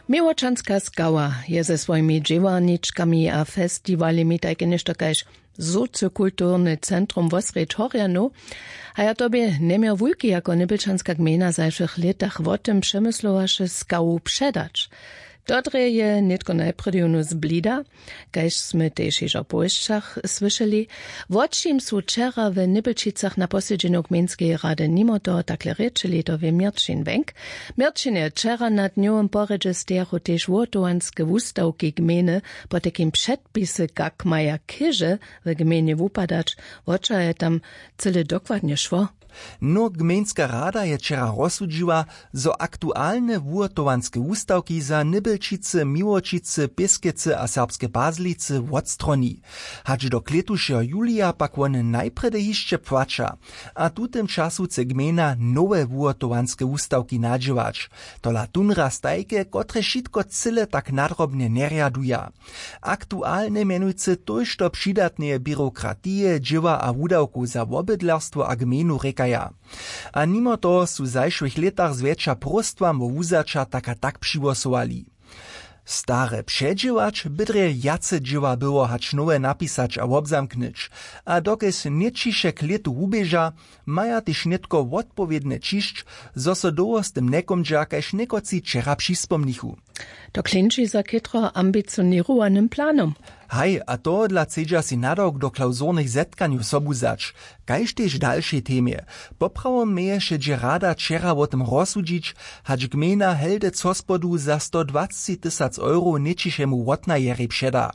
Miłoczanska skała je ze swoimi dźěwarničkami a festiwalami takie niż takaż socjokulturny centrum Wosreć Horjanu, a ja tobie nie miał wujki jako Nybylčanska gmina w zajszych latach o tym przemyslowaše skału przedać. Dotre je nitko najpredionu zblida, kaž sme tež iž o pošćach slyšeli, vočim su čera v Nybylčicach na posjedženju gminskej rady nimo to takle rečeli to v Mirčin venk. Mirčin je čera nad njom poredže stehu tež votovanske wustavki gminy po takim předpise, kak maja kyže v gmine wupadač, voča je tam cyle dokładnie szło. No gmejnska rada je wczera rozsudžiła, zo aktualne wurtowanske wustawki za Nybylčice, Miłočice, Pieskece a serbske Bazlice odstroni. Hač do kletušeho julija pak one najprede hišće płača, a tutem času chce gmejna nowe wurtowanske wustawki nadživač. Tola tunra stajke, kotre šitko cyle tak nadrobne nerjaduja. Aktualne menujce tojž to přidatne byrokratije, dživa a wudawku za wobydlerstwo a gmejnu reka. A mimo to su zajšłych letach zwiecza prostwam wo wuzacza taka tak přiwosowali. Stare předźěwač bydre jace dźěwa było hać nowe napisać a obzamknyć, a dokes niečiše k letu ubieža, maja tyž netko odpowiedne čišć, zo so doło z tym nekomdža, kaž nekoci čera přispomnichu. To klinči za kytro ambicionirovanym planom. Haj, a to dla cedža si nadok do klauzornych zetkanju sobuzać, kaž tež dalšej temie. Poprawom meješe dže rada čera o tym rozsudžić, hać gmena heldec hospodu za 120 000 euro nečišemu wotnajeri předa.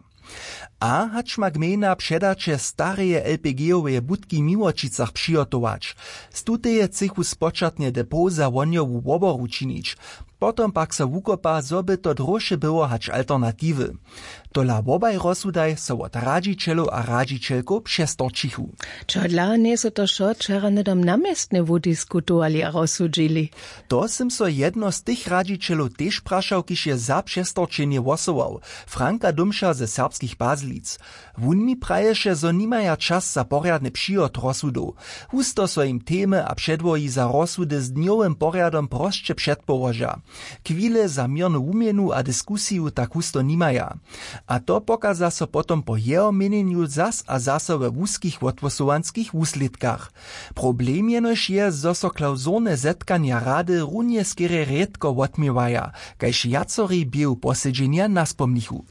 A hać ma gmena předače stareje LPG-owe budki w Miłočicach přijotować. Stuteje cechu spočatne depo za wonjowu woboru činić. Potom pak so wukopa, zo by to drožšie było hać alternatiwy. Tola wobaj rozsudaj so od radžičelov a radžičelkov přestorčichu. Čo dla nie so to šo čera nedom namiestne wudiskutovali a rozsudžili? To sim so jedno z tych radžičelov tež prašał, kiž je za přestorčenie wosował. Franka Dumša ze serbskich Bazlic. Wun mi praješe, zo nimaja čas za porjadne přijot rozsudov. Husto so im temy a předvoji za rozsudy z dňowym porjadom prosće předpołoža. Chwile za mirnu umienu a diskusiju tak husto nimaja. A to pokaza so potom po jeho meneniu zas a zase we wuskich odwosowanskich wusledkach. Problem jenož je, zo so klauzorne zetkanja rady runje skere redko odmiewaja, kaž jacori bieł posedźenia naspomnichu.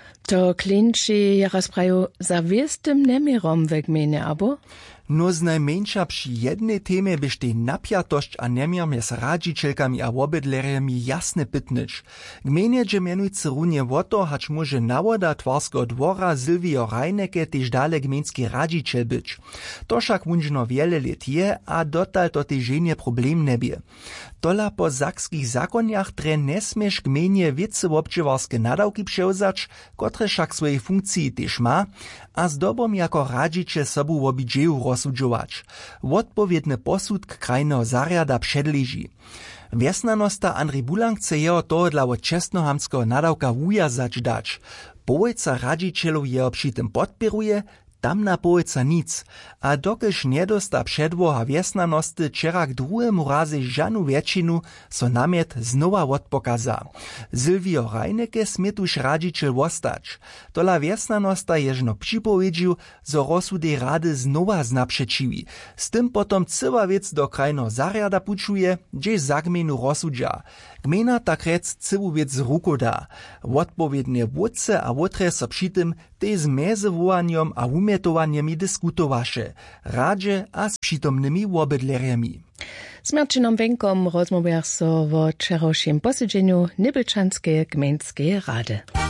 To klinči ja rozpraju za wiestym nemierom w gmine, abo? No znajmniejsza przy jednej temie byšte napiatość a nemiar mjez radžičelkami a wobydlerjami jasne pytnyć. Gmenie dże mianujcy runie woto, hać może nawoda Twarskiego dwora Sylwio Rajneke tež dale gmenski radžičel być. To však wunžno wiele let je, a dotal to tej ženie problem nebie. Tola po sakskich zakonjach dre nesmieš gmenie wiece wobdźěwarske nadawki přewzać, kotre však swojej funkcji tež ma, a zdobom jako radžičel sobu wobidźeju rozsudžować. Odpowiedny posudk krajného zariada předleží. Wjesnanosta Andrej Bulang chce jeho toho dla od čestnohamského nadawka wujazać dać. Połojca radžičelov jeho při tym podpiruje, tam na połojca nic, a dokelž niedosta předvoha wjesnanosty čerak druhému razy žanu většinu, so namiet znowa odpokaza. Sylwio Rajneke smie tuž radžičel wostać. Tola wjesnanosta ježno připowiedžił, zo rozsudy rady znowa znapřečiwi. Z tym potom cyła wiec do krajného zariada pučuje, gdzieś za gmenu rozsudža. Gmena tak rec cyłu wiec z ruku da. Odpowiednie wódce a wotre so przy tym tej z mezewowaniem a umietowanjemi diskutowaše, radže a s přitomnymi wobydlerjemi. Z Marčinom Wenkom rozmowiach so o wczorajszym posiedzeniu Nybylčanskiej gmejnskiej rady.